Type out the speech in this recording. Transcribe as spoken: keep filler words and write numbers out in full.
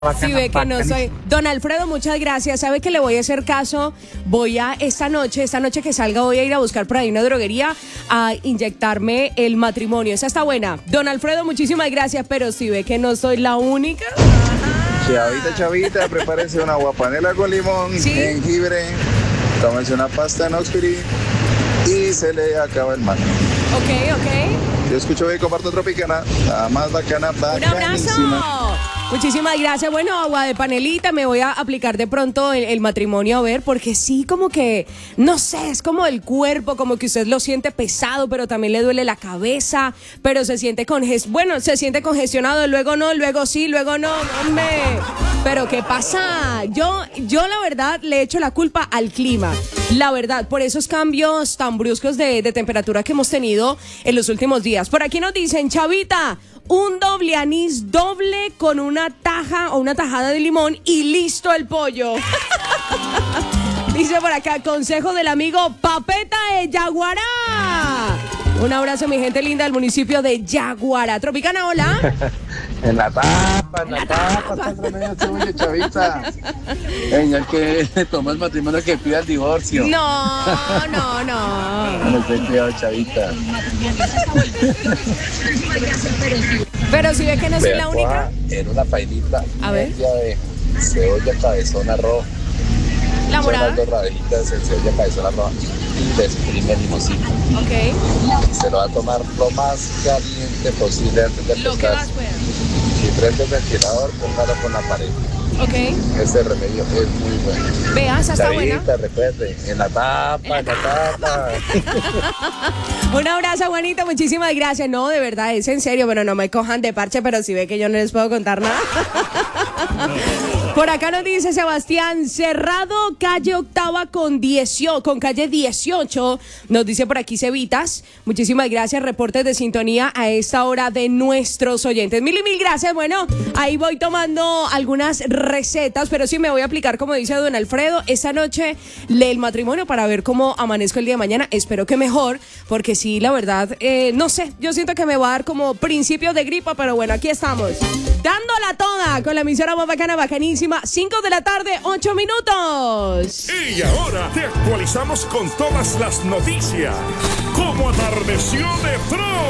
Si ve que no soy. Don Alfredo, muchas gracias. Sabe que le voy a hacer caso. Voy a esta noche, esta noche que salga, voy a ir a buscar por ahí una droguería a inyectarme el matrimonio. Esa está buena. Don Alfredo, muchísimas gracias. Pero si ve que no soy la única. Chavita, chavita, prepárese una guapanela con limón, ¿Sí? jengibre, tómese una pasta en Oxpirin y se le acaba el mal. Ok, ok. Yo escucho y comparto Tropicana, la más bacana, ¡Un bacanísima. abrazo! Muchísimas gracias. Bueno, agua de panelita, me voy a aplicar de pronto el, el matrimonio a ver, porque sí, como que, no sé, es como el cuerpo, como que usted lo siente pesado, pero también le duele la cabeza, pero se siente conges bueno, se siente congestionado, luego no, luego sí, luego no, hombre. Pero ¿qué pasa? Yo, yo la verdad le echo la culpa al clima, la verdad, por esos cambios tan bruscos de, de temperatura que hemos tenido en los últimos días. Por aquí nos dicen, Chavita, un doble anís doble con una taja o una tajada de limón y listo el pollo. Dice por acá, consejo del amigo Papeta de Yaguará. Un abrazo, mi gente linda del municipio de Yaguará. Tropicana, hola. En la tapa, en la tapa, está tremendo tuyo, chavita. Ey, ya que toma el matrimonio que pida el divorcio. No, no, no. No ten cuidado, chavita. Pero si ve que no soy la única. Era una pailita. A ver. De cebolla, cabezona, roja. La morada. Son las dos rabitas en cebolla, cabezona, roja. Y le exprime limoncito. Ok. Se lo va a tomar lo más caliente posible antes de Lo que pescar. más pueda. Si prende el ventilador, póngalo con la pared. Ok. Este remedio es muy bueno. Vea, esa está buena. Chavita, recuerde, en la tapa, en la tapa. Un abrazo, Juanito, muchísimas gracias. No, de verdad, es en serio, pero no me cojan de parche, pero si ve que yo no les puedo contar nada. Por acá nos dice Sebastián, cerrado calle octava con dieciocho, con calle dieciocho, nos dice por aquí Cevitas. Muchísimas gracias, reportes de sintonía a esta hora de nuestros oyentes. Mil y mil gracias. Bueno, ahí voy tomando algunas recetas, pero sí me voy a aplicar, como dice don Alfredo, esta noche el matrimonio para ver cómo amanezco el día de mañana. Espero que mejor, porque sí, la verdad, eh, no sé, yo siento que me va a dar como principios de gripa, pero bueno, aquí estamos, dándola toda con la emisora más bacana, bacanísima. cinco de la tarde, ocho minutos. Y ahora te actualizamos con todas las noticias. ¿Cómo atardeció de Pro?